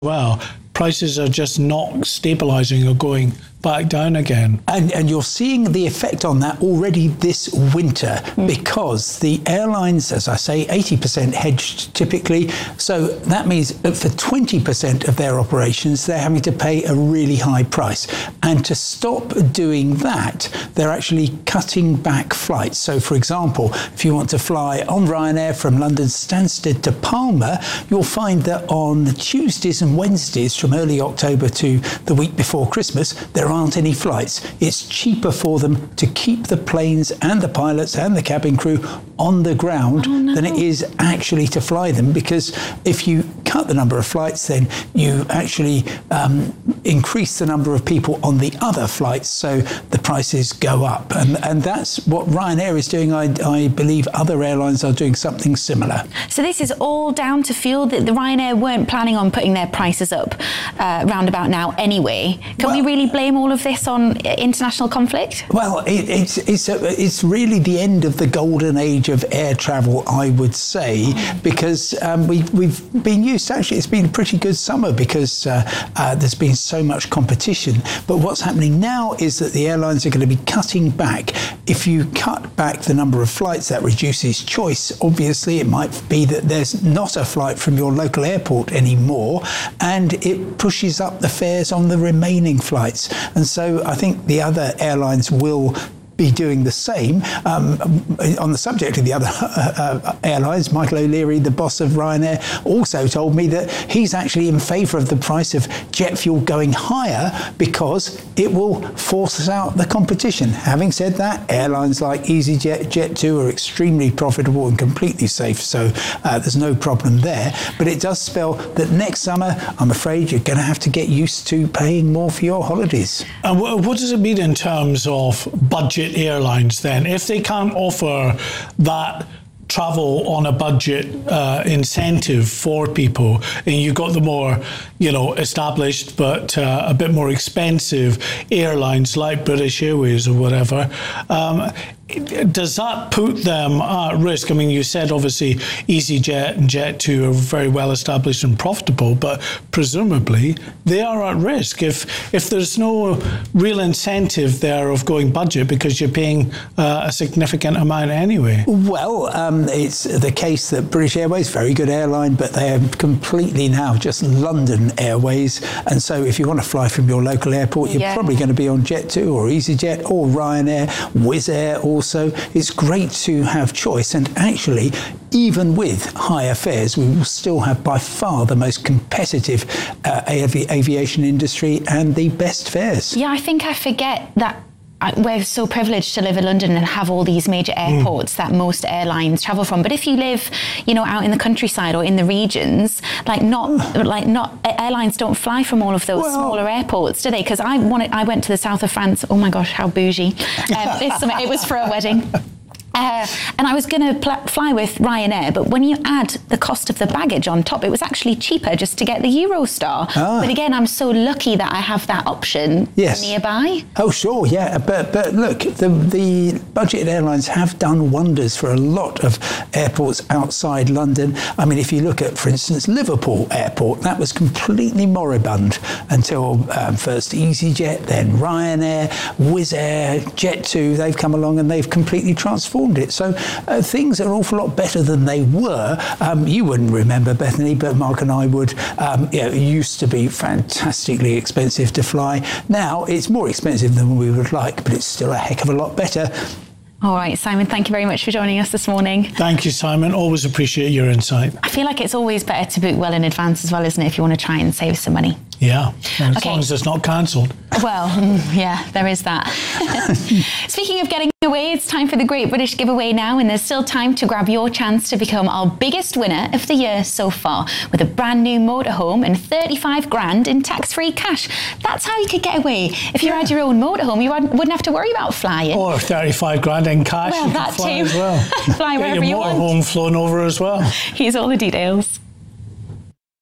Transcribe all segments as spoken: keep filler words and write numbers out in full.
well, prices are just not stabilising or going back down again. And, and you're seeing the effect on that already this winter mm. because the airlines, as I say, eighty percent hedged typically. So that means that for twenty percent of their operations, they're having to pay a really high price. And to stop doing that, they're actually cutting back flights. So, for example, if you want to fly on Ryanair from London Stansted to Palma, you'll find that on Tuesdays and Wednesdays from early October to the week before Christmas, there aren't any flights. It's cheaper for them to keep the planes and the pilots and the cabin crew on the ground oh, no. than it is actually to fly them, because if you cut the number of flights, then you actually um, increase the number of people on the other flights, so the prices go up. And, and that's what Ryanair is doing. I, I believe other airlines are doing something similar. So this is all down to fuel. That the Ryanair weren't planning on putting their prices up uh, round about now anyway. Can well, we really blame all of this on international conflict? Well, it, it's it's a, it's really the end of the golden age of air travel, I would say, because um, we, we've been used to, actually, it's been a pretty good summer because uh, uh, there's been so much competition. But what's happening now is that the airlines are going to be cutting back. If you cut back the number of flights, that reduces choice. Obviously, it might be that there's not a flight from your local airport anymore, and it pushes up the fares on the remaining flights. And so I think the other airlines will be doing the same. Um, on the subject of the other uh, uh, airlines, Michael O'Leary, the boss of Ryanair, also told me that he's actually in favour of the price of jet fuel going higher because it will force out the competition. Having said that, airlines like EasyJet, Jet two are extremely profitable and completely safe, so uh, there's no problem there. But it does spell that next summer, I'm afraid you're going to have to get used to paying more for your holidays. And what does it mean in terms of budget airlines then? If they can't offer that travel on a budget uh, incentive for people, and you've got the more, you know, established but uh, a bit more expensive airlines like British Airways or whatever, um, does that put them at risk? I mean, you said obviously EasyJet and Jet two are very well established and profitable, but presumably they are at risk if if there's no real incentive there of going budget because you're paying uh, a significant amount anyway. Well, um, it's the case that British Airways, very good airline, but they are completely now just London Airways, and so if you want to fly from your local airport, you're yeah. probably going to be on Jet two or EasyJet or Ryanair, Wizz Air also. It's great to have choice, and actually, even with higher fares, we will still have by far the most competitive uh, avi- aviation industry and the best fares. Yeah, I think I forget that we're so privileged to live in London and have all these major airports mm. that most airlines travel from. But if you live, you know, out in the countryside or in the regions, like not, like not airlines don't fly from all of those well, smaller airports, do they? Because I wanted, I went to the south of France. Oh my gosh, how bougie! Um, this summer, it was for a wedding. Uh, and I was going to pl- fly with Ryanair, but when you add the cost of the baggage on top, it was actually cheaper just to get the Eurostar. Ah. But again, I'm so lucky that I have that option yes. nearby. Oh, sure, yeah. But but look, the, the budget airlines have done wonders for a lot of airports outside London. I mean, if you look at, for instance, Liverpool Airport, that was completely moribund until um, first EasyJet, then Ryanair, Wizz Air, Jet two, they've come along and they've completely transformed it. So uh, things are an awful lot better than they were. Um, you wouldn't remember, Bethany, but Mark and I would. Um, you know, it used to be fantastically expensive to fly. Now it's more expensive than we would like, but it's still a heck of a lot better. All right, Simon, thank you very much for joining us this morning. Thank you, Simon. Always appreciate your insight. I feel like it's always better to book well in advance as well, isn't it, if you want to try and save some money? Yeah, as okay. long as it's not cancelled. Well, yeah, there is that. Speaking of getting away, it's time for the Great British Giveaway now, and there's still time to grab your chance to become our biggest winner of the year so far with a brand new motorhome and thirty-five grand in tax-free cash. That's how you could get away. If you yeah. had your own motorhome, you wouldn't have to worry about flying. Or thirty-five grand in cash, well, you that could fly too. as well. Fly Get wherever your you want. motorhome flown over as well. Here's all the details.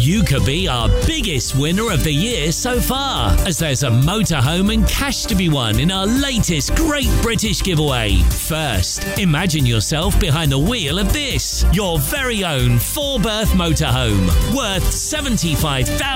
You could be our biggest winner of the year so far, as there's a motorhome and cash to be won in our latest Great British Giveaway. First, imagine yourself behind the wheel of this, your very own four-berth motorhome, worth seventy-five thousand